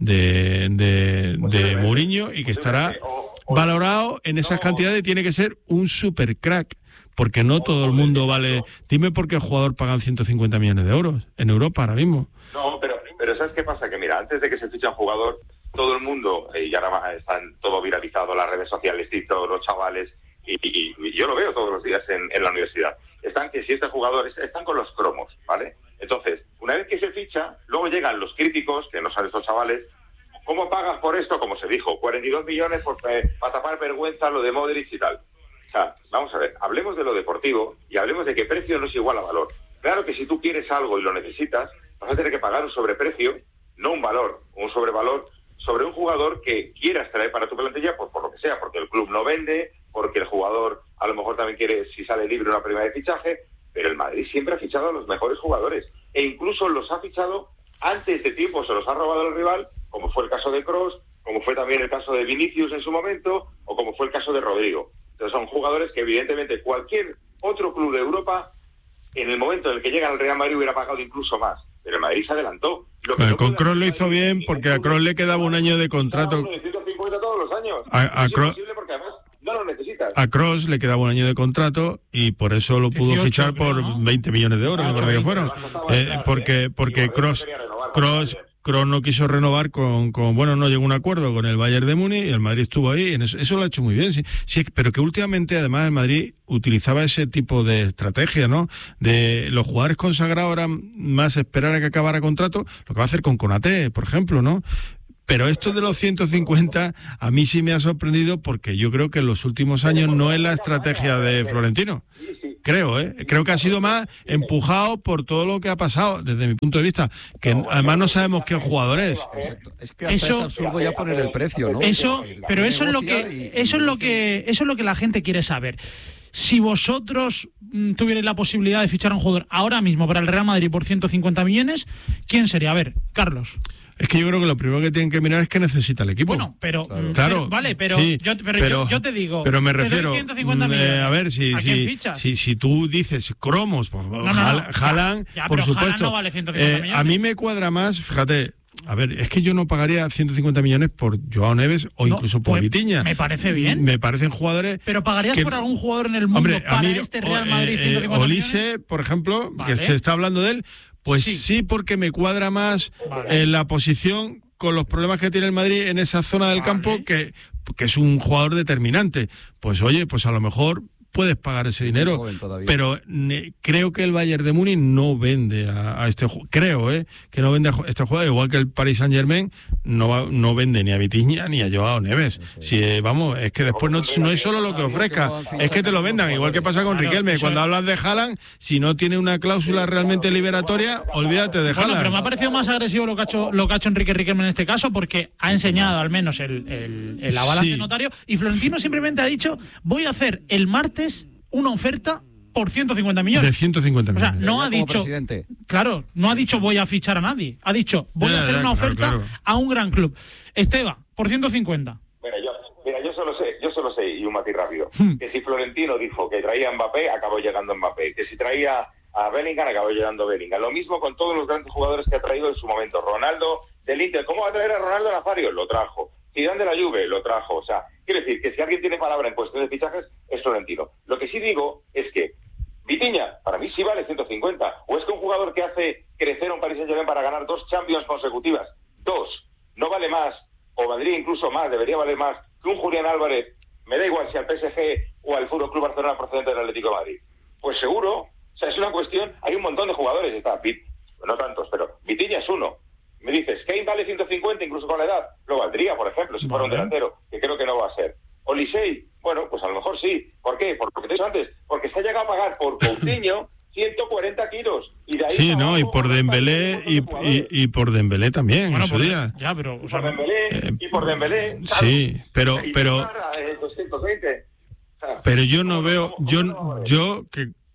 S8: de, de, de Mourinho y que estará valorado en esas cantidades. Tiene que ser un super crack, porque no todo el mundo vale. Dime por qué el jugador pagan ciento cincuenta millones de euros en Europa ahora mismo.
S10: No, pero, pero ¿sabes qué pasa? Que mira, antes de que se fiche un jugador, todo el mundo, y ahora más están todo viralizado, las redes sociales y todos los chavales, y, y, y yo lo veo todos los días en, en la universidad, están que si este jugador, están con los cromos, ¿vale? Entonces, una vez que se ficha, luego llegan los críticos, que no son estos chavales, ¿cómo pagas por esto? Como se dijo, cuarenta y dos millones por, eh, para tapar vergüenza lo de Modric y tal. O sea, vamos a ver, hablemos de lo deportivo y hablemos de que precio no es igual a valor. Claro que si tú quieres algo y lo necesitas, vas a tener que pagar un sobreprecio, no un valor, un sobrevalor, sobre un jugador que quieras traer para tu plantilla, pues por lo que sea, porque el club no vende, porque el jugador a lo mejor también quiere, si sale libre, una prima de fichaje, pero el Madrid siempre ha fichado a los mejores jugadores, e incluso los ha fichado antes de tiempo, se los ha robado el rival, como fue el caso de Kroos, como fue también el caso de Vinicius en su momento, o como fue el caso de Rodrigo. Entonces son jugadores que evidentemente cualquier otro club de Europa, en el momento en el que llegan al Real Madrid, hubiera pagado incluso más. Pero el Madrid se adelantó. Lo que
S8: bueno,
S10: no
S8: con Kroos lo hizo bien porque a Kroos le quedaba un año de contrato.
S10: de ciento cincuenta todos los años.
S8: A, a, Kroos,
S10: porque además no lo necesitas.
S8: A Kroos le quedaba un año de contrato y por eso lo pudo dieciocho, fichar por ¿no? veinte millones de euros, me parece que fueron. Eh, porque porque Kroos Kroos Kroos no quiso renovar con, con, bueno, no llegó a un acuerdo con el Bayern de Múnich y el Madrid estuvo ahí, y en eso, eso lo ha hecho muy bien, sí, sí, pero que últimamente además el Madrid utilizaba ese tipo de estrategia, ¿no? De los jugadores consagrados eran más esperar a que acabara contrato, lo que va a hacer con Konaté, por ejemplo, ¿no? Pero esto de los ciento cincuenta a mí sí me ha sorprendido porque yo creo que en los últimos años no es la estrategia de Florentino. Creo, ¿eh? Creo que ha sido más empujado por todo lo que ha pasado, desde mi punto de vista, que además no sabemos qué jugador es.
S9: Exacto. Es que hasta eso, es absurdo ya poner el precio, ¿no?
S1: Eso, pero eso es lo que, eso es lo que, eso es lo que la gente quiere saber. Si vosotros mm, tuvierais la posibilidad de fichar a un jugador ahora mismo para el Real Madrid por ciento cincuenta millones, ¿quién sería? A ver, Carlos.
S8: Es que yo creo que lo primero que tienen que mirar es que necesita el equipo.
S1: Bueno, pero
S8: claro,
S1: pero, vale, pero,
S8: sí,
S1: yo, pero,
S8: pero
S1: yo, yo te digo,
S8: pero me
S1: te
S8: refiero,
S1: doy ciento cincuenta millones.
S8: Eh, a ver, si
S1: ¿A
S8: si, si si tú dices cromos, pues,
S1: no, no, no,
S8: Haaland,
S1: ya, ya,
S8: por
S1: pero
S8: supuesto.
S1: Haaland no vale ciento cincuenta
S8: eh,
S1: millones.
S8: A mí me cuadra más, fíjate. A ver, es que yo no pagaría ciento cincuenta millones por Joao Neves o no, incluso por pues, Vitinha.
S1: Me parece bien.
S8: Me parecen jugadores.
S1: Pero pagarías que, por algún jugador en el mundo
S8: hombre,
S1: para
S8: mí,
S1: este Real Madrid
S8: eh,
S1: ciento cincuenta
S8: Olise,
S1: millones?
S8: por ejemplo,
S1: vale.
S8: que se está hablando de él, pues sí,
S1: sí
S8: porque me cuadra más
S1: vale.
S8: en la posición con los problemas que tiene el Madrid en esa zona del
S1: vale.
S8: campo, que, que es un jugador determinante. Pues oye, pues a lo mejor puedes pagar ese dinero, pero ne, creo que el Bayern de Múnich no vende a, a este jugador, creo, ¿eh? que no vende a este jugador, igual que el Paris Saint-Germain no va, no vende ni a Vitinha ni a Joao Neves. Si eh, vamos, es que después no, no es solo lo que ofrezca, es que te lo vendan, igual que pasa con Riquelme, cuando hablas de Haaland, si no tiene una cláusula realmente liberatoria, olvídate de Haaland.
S1: Bueno, pero me ha parecido más agresivo lo que ha hecho, lo que ha hecho Enrique Riquelme en este caso, porque ha enseñado al menos el, el, el aval ante
S8: sí.
S1: notario, y Florentino simplemente ha dicho, voy a hacer el martes una oferta por ciento cincuenta millones.
S8: De ciento cincuenta millones.
S1: O sea, no ha dicho,
S9: presidente.
S1: claro, no ha dicho voy a fichar a nadie. Ha dicho voy
S8: ya,
S1: a hacer
S8: ya,
S1: una
S8: claro,
S1: oferta
S8: claro.
S1: a un gran club. Esteba, por ciento cincuenta.
S10: Mira, yo, mira, yo solo sé, yo solo sé, y un matiz rápido,
S1: Hmm.
S10: que si Florentino dijo que traía a Mbappé, acabó llegando Mbappé. Que si traía a Bellingham, acabó llegando Bellingham. Lo mismo con todos los grandes jugadores que ha traído en su momento. Ronaldo del Inter, ¿cómo va a traer a Ronaldo Nazario? Lo trajo. Zidane de la Juve, lo trajo. O sea, quiero decir que si alguien tiene palabra en cuestión de fichajes, es Florentino. Lo que sí digo es que Vitinha, para mí sí vale ciento cincuenta. O es que un jugador que hace crecer a un Paris Saint-Germain para ganar dos Champions consecutivas, dos, no vale más, o valdría incluso más, debería valer más, que un Julián Álvarez, me da igual si al P S G o al Fútbol Club Barcelona procedente del Atlético de Madrid. Pues seguro, o sea, es una cuestión, hay un montón de jugadores, está Vit, no tantos, pero Vitinha es uno. Me dices, Kane vale ciento cincuenta incluso con la edad, lo valdría, por ejemplo, si fuera un delantero, que creo que no va a ser. Olisei, bueno, pues a lo mejor sí. ¿Por qué? Por lo que te he dicho antes, porque se ha llegado a pagar por Coutinho ciento cuarenta kilos. Y de ahí
S8: sí, no, y por Dembélé y, y, y por Dembélé también,
S1: bueno,
S8: en su
S1: por,
S8: día.
S1: Ya, pero, o sea,
S10: por Dembélé,
S8: eh,
S10: y por Dembélé. Claro.
S8: Sí, pero... pero
S10: doscientos veinte. O sea,
S8: Pero yo no veo, yo, yo que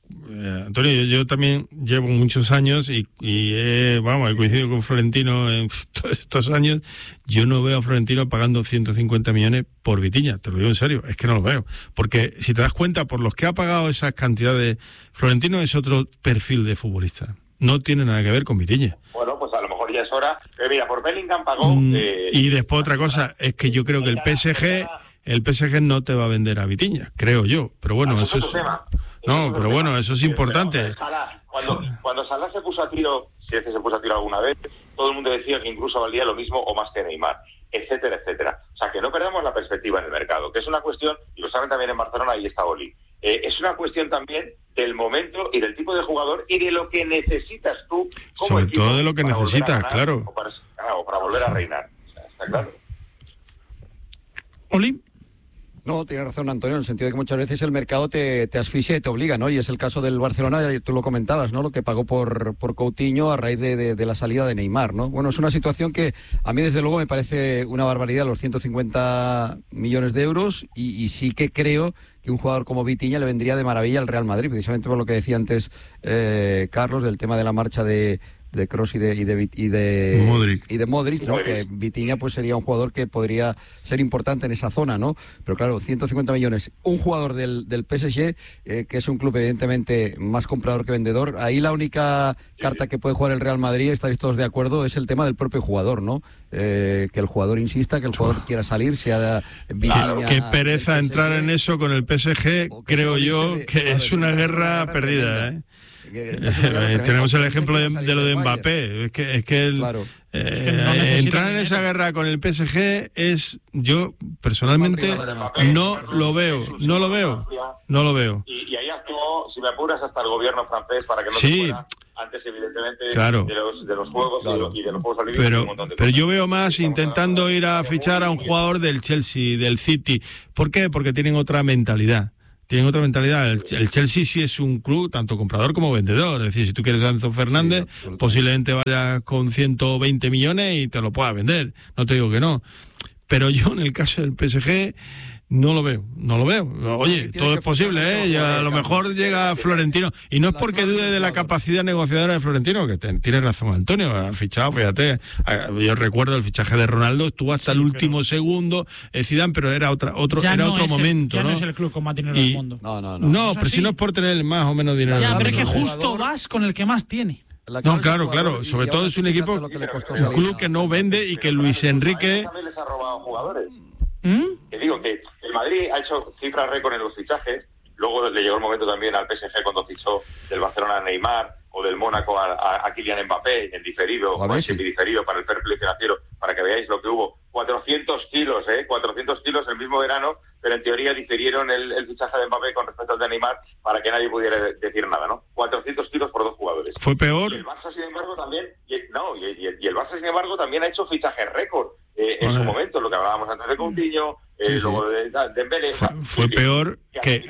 S8: eh, Antonio, yo, yo también llevo muchos años y, y he, vamos, he coincidido con Florentino en todos estos años. Yo no veo a Florentino pagando ciento cincuenta millones por Vitinha, te lo digo en serio, es que no lo veo. Porque si te das cuenta, por los que ha pagado esas cantidades, Florentino es otro perfil de futbolista. No tiene nada que ver con Vitinha.
S10: Bueno, pues a lo mejor ya es hora. Eh, mira, por Bellingham pagó...
S8: Mm,
S10: eh,
S8: y después otra cosa, es que yo creo que el P S G... El P S G no te va a vender a Vitinha, creo yo. Pero bueno, eso es... No, pero bueno, eso es importante.
S10: Cuando, cuando Salah se puso a tiro, si es que se puso a tiro alguna vez, todo el mundo decía que incluso valía lo mismo o más que Neymar, etcétera, etcétera. O sea, que no perdamos la perspectiva en el mercado, que es una cuestión, y lo saben también en Barcelona, ahí está Oli, eh, es una cuestión también del momento y del tipo de jugador y de lo que necesitas tú como
S8: Sobre
S10: equipo
S8: todo de lo que
S10: para
S8: necesitas,
S10: ganar,
S8: claro.
S10: O para, o para volver a reinar. O sea, está claro.
S1: Oli.
S9: No, tiene razón Antonio, en el sentido de que muchas veces el mercado te, te asfixia y te obliga, ¿no? Y es el caso del Barcelona, tú lo comentabas, ¿no? Lo que pagó por, por Coutinho a raíz de, de, de la salida de Neymar, ¿no? Bueno, es una situación que a mí desde luego me parece una barbaridad, los ciento cincuenta millones de euros, y, y sí que creo que un jugador como Vitinha le vendría de maravilla al Real Madrid, precisamente por lo que decía antes eh, Carlos, del tema de la marcha de... de Kroos y de y de y de
S8: Modric,
S9: y de Modric, ¿no? Que Vitinha pues sería un jugador que podría ser importante en esa zona, ¿no? Pero claro, ciento cincuenta millones, un jugador del, del P S G, eh, que es un club evidentemente más comprador que vendedor, ahí la única carta que puede jugar el Real Madrid, estaréis todos de acuerdo, es el tema del propio jugador, ¿no? Eh, que el jugador insista, que el jugador quiera salir, sea Vitinha.
S8: Claro, qué pereza entrar en eso con el P S G, creo yo que claro, es una guerra perdida, ¿eh? Eh, tenemos el ejemplo de, de lo de Mbappé. Es que, es que el, claro. eh, no entrar en esa guerra con el P S G es, yo personalmente no lo veo, no lo veo, no lo veo.
S10: Y, y ahí actuó, si me apuras, hasta el gobierno francés para que no
S8: sí.
S10: se fuera antes, evidentemente,
S8: claro.
S10: de, los, de los Juegos claro. y de los Juegos Olímpicos.
S8: Pero,
S10: un montón de
S8: pero
S10: cosas.
S8: yo veo más intentando ir a fichar a un jugador del Chelsea, del City. ¿Por qué? Porque tienen otra mentalidad. Tienen otra mentalidad. El, el Chelsea sí es un club tanto comprador como vendedor. Es decir, si tú quieres a Enzo Fernández, sí, posiblemente vayas con ciento veinte millones y te lo puedas vender. No te digo que no. Pero yo en el caso del P S G no lo veo, no lo veo. Oye, todo es posible, ¿eh? Y a lo mejor llega Florentino. Y no es porque dude de la capacidad negociadora de Florentino, que te, tiene razón Antonio, ha fichado, fíjate. Yo recuerdo el fichaje de Ronaldo, estuvo hasta sí, el último pero... segundo, eh, Zidane, pero era otra, otro, era no otro momento,
S1: el, ya
S8: ¿no?
S1: no es el club con más dinero
S8: y,
S1: del mundo.
S9: No, no, no.
S8: No, pero si no es por tener más o menos dinero.
S1: Ya,
S8: del
S1: pero
S8: mundo.
S1: es que justo vas con el que más tiene.
S8: No, claro, claro. Sobre todo es un equipo, un club que no vende y que Luis Enrique...
S10: También les ha robado jugadores.
S1: ¿Mm?
S10: Que digo que el Madrid ha hecho cifras récord en los fichajes, luego le llegó el momento también al P S G cuando fichó del Barcelona a Neymar o del Mónaco a, a, a Kylian Mbappé en diferido o en semidiferido para el fair play financiero, para que veáis lo que hubo. cuatrocientos kilos, ¿eh? cuatrocientos kilos el mismo verano, pero en teoría difirieron el, el fichaje de Mbappé con respecto al de Neymar para que nadie pudiera decir nada, ¿no? cuatrocientos kilos por dos jugadores.
S8: ¿Fue peor?
S10: Y el Barça, sin embargo, también, y, no, y, y, y el Barça, sin embargo, también ha hecho fichajes récord eh, en su momento, lo que hablábamos antes de Coutinho, eh, sí, sí. luego de Dembélé.
S8: Fue, fue sí, peor que, que,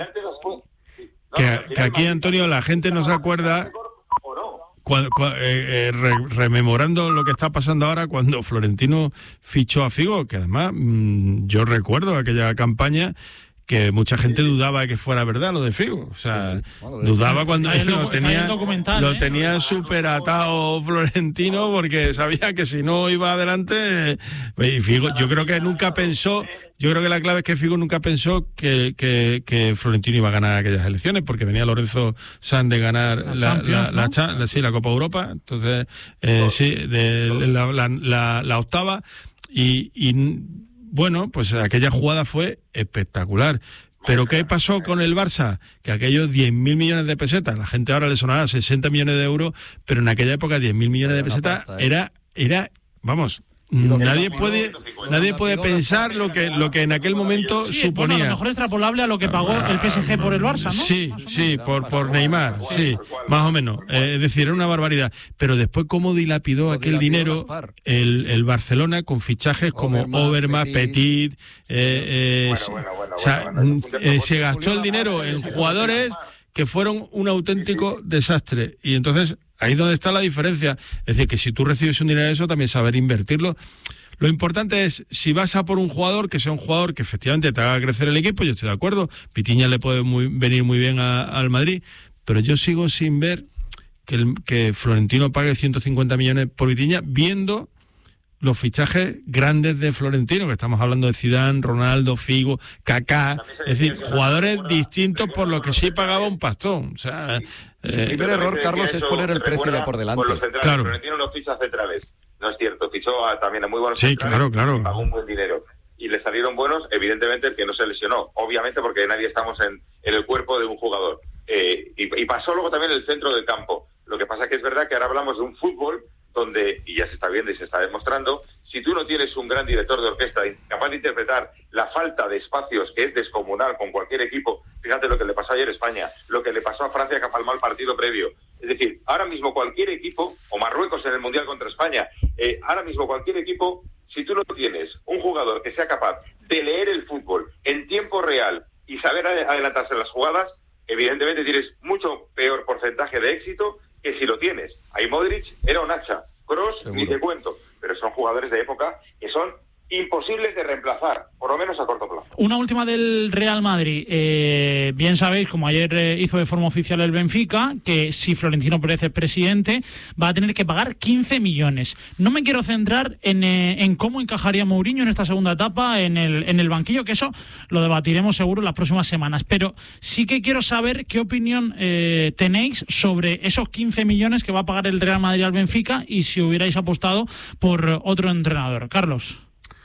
S8: que, no, que aquí, Antonio, la gente no se acuerda... Cuando, cuando, eh, eh, re, rememorando lo que está pasando ahora cuando Florentino fichó a Figo, que además mmm, yo recuerdo aquella campaña que mucha gente dudaba de que fuera verdad lo de Figo, o sea, sí, sí. Bueno, dudaba cuando él lo tenía, lo tenía ¿eh? súper atado Florentino porque sabía que si no iba adelante, y Figo, yo creo que nunca pensó, yo creo que la clave es que Figo nunca pensó que, que, que Florentino iba a ganar aquellas elecciones, porque venía Lorenzo Sanz de ganar la, la, la, la, la, la, sí, la Copa Europa, entonces eh, sí, de la, la, la, la octava, y, y bueno, pues aquella jugada fue espectacular. Pero ¿qué pasó con el Barça? Que aquellos diez mil millones de pesetas, la gente ahora le sonará sesenta millones de euros, pero en aquella época diez mil millones de pesetas era, era, vamos, nadie puede nadie puede pensar lo que lo que en aquel momento
S1: sí,
S8: suponía.
S1: Bueno, a lo mejor extrapolable a lo que pagó el P S G por el Barça, ¿no?
S8: Sí, sí, por por Neymar, sí, más o menos. Eh, es decir, era una barbaridad. Pero después cómo dilapidó aquel dinero el, el Barcelona con fichajes como Overmars, Petit, eh, eh, o sea, eh, se gastó el dinero en jugadores que fueron un auténtico desastre. Y entonces ahí es donde está la diferencia. Es decir, que si tú recibes un dinero de eso, también saber invertirlo. Lo importante es, si vas a por un jugador, que sea un jugador que efectivamente te haga crecer el equipo, yo estoy de acuerdo. Vitinha le puede muy, venir muy bien a, al Madrid, pero yo sigo sin ver que, el, que Florentino pague ciento cincuenta millones por Vitinha, viendo los fichajes grandes de Florentino, que estamos hablando de Zidane, Ronaldo, Figo, Kaká, es decir, jugadores distintos por lo que sí pagaba un pastón. O sea,
S9: el eh, primer error, Carlos, es poner el precio ya por delante.
S10: Por los centrales, claro. Florentino no ficha centrales, no es cierto, fichó a, también a muy buenos
S8: sí,
S10: centrales,
S8: claro, claro.
S10: y pagó un buen dinero. Y le salieron buenos, evidentemente, el que no se lesionó, obviamente porque nadie estamos en, en el cuerpo de un jugador. Eh, y, y pasó luego también el centro del campo. Lo que pasa que es verdad que ahora hablamos de un fútbol donde, y ya se está viendo y se está demostrando, si tú no tienes un gran director de orquesta capaz de interpretar la falta de espacios que es descomunal con cualquier equipo, fíjate lo que le pasó ayer a España, lo que le pasó a Francia que palmó el partido previo. Es decir, ahora mismo cualquier equipo, o Marruecos en el Mundial contra España, eh, ahora mismo cualquier equipo, si tú no tienes un jugador que sea capaz de leer el fútbol en tiempo real y saber adelantarse en las jugadas, evidentemente tienes mucho peor porcentaje de éxito que si lo tienes. Ahí Modric era un hacha, Kroos ni te cuento, pero son jugadores de época que son imposibles de reemplazar, por lo menos a corto plazo.
S1: Una última del Real Madrid. Eh, bien sabéis, como ayer eh, hizo de forma oficial el Benfica, que si Florentino Pérez es presidente, va a tener que pagar quince millones. No me quiero centrar en, eh, en cómo encajaría Mourinho en esta segunda etapa en el, en el banquillo, que eso lo debatiremos seguro en las próximas semanas, pero sí que quiero saber qué opinión eh, tenéis sobre esos quince millones que va a pagar el Real Madrid al Benfica y si hubierais apostado por otro entrenador. Carlos.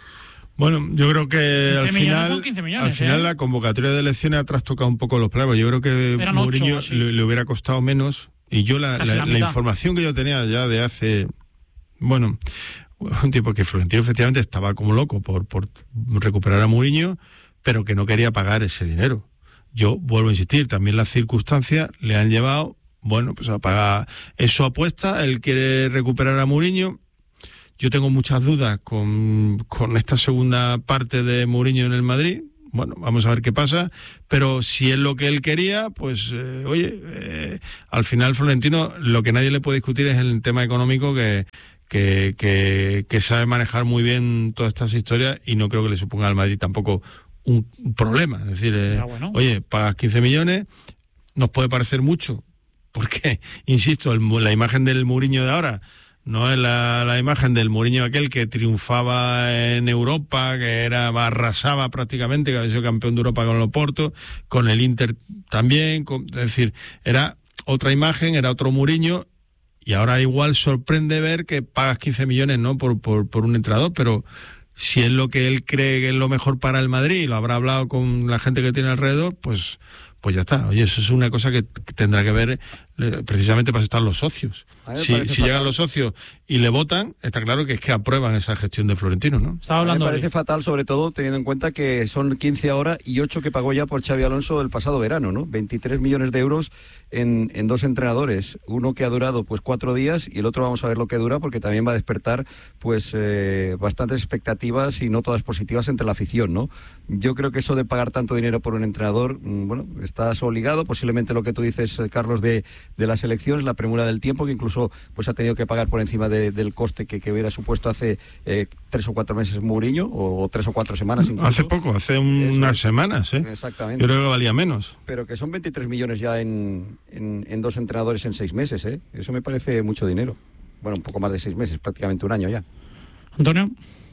S8: Bueno, yo creo que al final,
S1: millones,
S8: al final
S1: ¿eh?
S8: la convocatoria de elecciones ha trastocado un poco los planes. Yo creo que
S1: Eran
S8: Mourinho
S1: ocho,
S8: le, le hubiera costado menos. Y yo la, la, la, la información que yo tenía ya de hace, bueno, un tipo que Florentino efectivamente estaba como loco por, por recuperar a Mourinho, pero que no quería pagar ese dinero. Yo vuelvo a insistir, también las circunstancias le han llevado, bueno, pues a pagar. Es su apuesta, él quiere recuperar a Mourinho. Yo tengo muchas dudas con, con esta segunda parte de Mourinho en el Madrid. Bueno, vamos a ver qué pasa. Pero si es lo que él quería, pues, eh, oye, eh, al final Florentino, lo que nadie le puede discutir es el tema económico, que, que, que, que sabe manejar muy bien todas estas historias y no creo que le suponga al Madrid tampoco un, un problema. Es decir, eh, bueno. oye, pagas quince millones, nos puede parecer mucho, porque, insisto, el, la imagen del Mourinho de ahora no es la, la imagen del Mourinho aquel que triunfaba en Europa, que era arrasaba prácticamente, que había sido campeón de Europa con el Oporto, con el Inter también, con, es decir, era otra imagen, era otro Mourinho, y ahora igual sorprende ver que pagas quince millones, ¿no?, por, por, por un entrenador, pero si es lo que él cree que es lo mejor para el Madrid, y lo habrá hablado con la gente que tiene alrededor, pues, pues ya está. Oye, eso es una cosa que tendrá que ver eh, precisamente para estar los socios. Si, si llegan los socios y le votan, está claro que es que aprueban esa gestión de Florentino, ¿no?
S9: Estaba hablando. Me parece fatal, sobre todo teniendo en cuenta que son quince ahora y ocho que pagó ya por Xabi Alonso el pasado verano, ¿no? veintitrés millones de euros en, en dos entrenadores. Uno que ha durado pues cuatro días y el otro vamos a ver lo que dura, porque también va a despertar pues eh, bastantes expectativas y no todas positivas entre la afición, ¿no? Yo creo que eso de pagar tanto dinero por un entrenador, bueno, estás obligado, posiblemente lo que tú dices, Carlos, de, de las elecciones, la premura del tiempo, que incluso pues ha tenido que pagar por encima de, del coste que, que hubiera supuesto hace eh, tres o cuatro meses Mourinho, o, o tres o cuatro semanas incluso.
S8: Hace poco, hace un, unas semanas, ¿eh?
S9: Exactamente.
S8: Yo creo que valía menos.
S9: Pero que son veintitrés millones ya en, en, en dos entrenadores en seis meses, ¿eh? Eso me parece mucho dinero. Bueno, un poco más de seis meses, prácticamente un año ya.
S1: Antonio.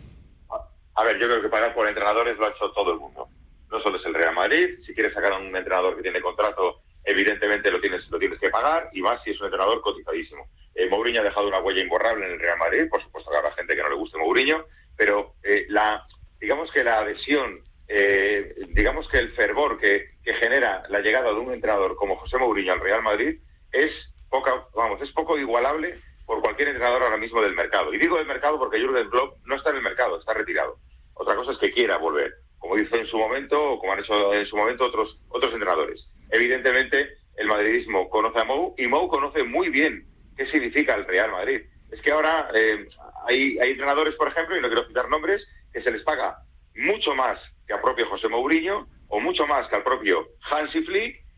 S10: A ver, yo creo que pagar por entrenadores lo ha hecho todo el mundo. No solo es el Real Madrid. Si quieres sacar a un entrenador que tiene contrato, evidentemente lo tienes lo tienes que pagar, y más si es un entrenador cotizadísimo. Eh, Mourinho ha dejado una huella imborrable en el Real Madrid. Por supuesto que habrá gente que no le guste Mourinho, pero eh, la digamos que la adhesión, eh, digamos que el fervor que, que genera la llegada de un entrenador como José Mourinho al Real Madrid es poca, vamos, es poco igualable por cualquier entrenador ahora mismo del mercado. Y digo del mercado porque Jürgen Klopp no está en el mercado, está retirado. Otra cosa es que quiera volver, como hizo en su momento, o como han hecho en su momento otros otros entrenadores. Evidentemente, el madridismo conoce a Mou, y Mou conoce muy bien qué significa el Real Madrid. Es que ahora eh, hay, hay entrenadores, por ejemplo, y no quiero citar nombres, que se les paga mucho más que al propio José Mourinho, o mucho más que al propio Hansi Flick,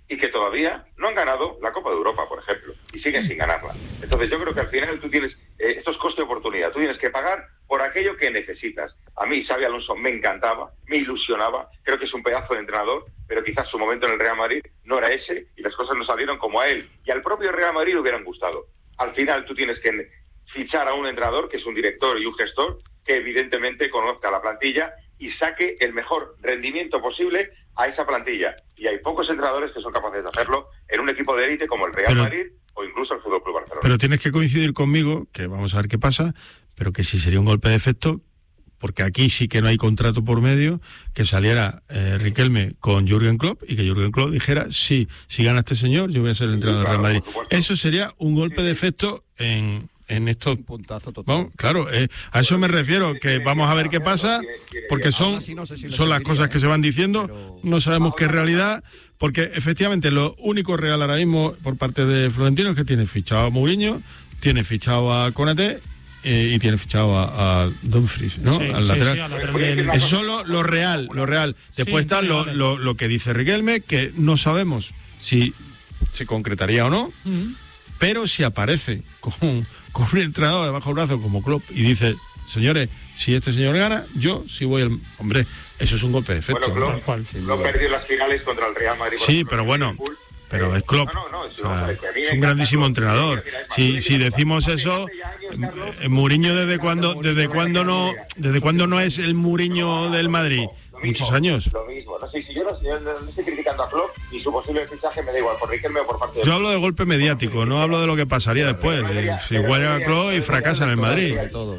S10: y que todavía no han ganado la Copa de Europa, por ejemplo, y siguen sin ganarla. Entonces yo creo que al final tú tienes, eh, esto es coste de oportunidad, tú tienes que pagar por aquello que necesitas. A mí Xabi Alonso me encantaba, me ilusionaba, creo que es un pedazo de entrenador, pero quizás su momento en el Real Madrid no era ese y las cosas no salieron como a él y al propio Real Madrid le hubieran gustado. Al final tú tienes que fichar a un entrenador que es un director y un gestor que evidentemente conozca la plantilla y saque el mejor rendimiento posible a esa plantilla. Y hay pocos entrenadores que son capaces de hacerlo en un equipo de élite como el Real
S8: pero,
S10: Madrid o incluso el Fútbol Club Barcelona.
S8: Pero tienes que coincidir conmigo, que vamos a ver qué pasa, pero que sí sería un golpe de efecto, porque aquí sí que no hay contrato por medio, que saliera eh, Riquelme con Jürgen Klopp y que Jürgen Klopp dijera, sí, si gana este señor, yo voy a ser el entrenador del Real Madrid. Eso sería un golpe de efecto en... en estos
S9: puntazo total.
S8: Bueno, claro, eh, a eso me refiero, que vamos a ver qué pasa, porque son, son las cosas que se van diciendo, no sabemos qué es realidad, porque efectivamente lo único real ahora mismo por parte de Florentino es que tiene fichado a Mourinho, tiene fichado a Konaté eh, y tiene fichado a, a Dumfries, ¿no?
S1: Sí,
S8: al
S1: sí,
S8: lateral.
S1: sí, al lateral del-
S8: Eso es solo lo real, lo real. Después
S1: Sí,
S8: está
S1: sí,
S8: lo,
S1: vale.
S8: lo, lo que dice Riquelme, que no sabemos si se concretaría o no,
S1: Mm.
S8: pero si aparece con, con un entrenador debajo del brazo como Klopp y dice, señores, si este señor gana, yo sí voy al... Hombre, eso es un golpe de efecto.
S10: Bueno,
S8: ¿no?
S10: Klopp, Klopp perdió las finales contra el Real Madrid. por
S8: Sí,
S10: ejemplo,
S8: pero
S10: en
S8: bueno,
S10: Liverpool.
S8: pero es Klopp.
S10: No, no, no, es,
S8: O sea,
S10: es que a mí me
S8: es un
S10: encanta
S8: grandísimo
S10: Klopp.
S8: entrenador.
S10: Mira, mira,
S8: Si,
S10: mira,
S8: si
S10: mira,
S8: decimos
S10: hace-
S8: eso,
S10: hace años, Carlos,
S8: eh, Mourinho desde cuándo, desde cuándo no, desde cuándo no es el Mourinho del Madrid.
S10: Lo mismo,
S8: Muchos años.
S10: Lo mismo. No sé si yo no, yo no- no estoy criticando a Klopp y su posible fichaje me da igual por Riquelme o por parte de...
S8: Yo hablo de golpe mediático, no hablo de lo que pasaría después. de si juega Klopp y fracasa en el Madrid.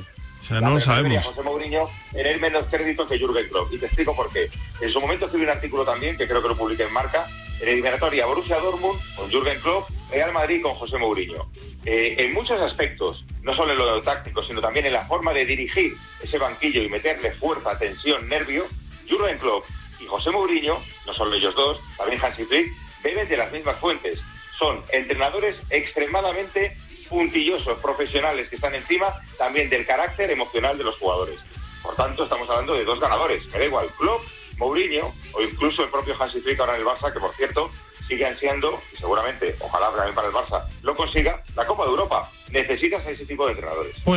S8: O sea, no lo sabemos.
S10: José Mourinho tener menos crédito que Jürgen Klopp. Y te explico por qué. En su momento escribí un artículo también, que creo que lo publiqué en Marca, en eliminatoria Borussia Dortmund con Jürgen Klopp, Real Madrid con José Mourinho. Eh, en muchos aspectos, no solo en lo táctico, sino también en la forma de dirigir ese banquillo y meterle fuerza, tensión, nervio, Jürgen Klopp y José Mourinho, no solo ellos dos, también Hansi Flick, beben de las mismas fuentes. Son entrenadores extremadamente puntillosos, profesionales que están encima también del carácter emocional de los jugadores. Por tanto, estamos hablando de dos ganadores. Me da igual, Klopp, Mourinho o incluso el propio Hansi Flick ahora en el Barça, que por cierto sigue ansiando, y seguramente, ojalá también para el Barça lo consiga, la Copa de Europa. Necesitas a ese tipo de entrenadores.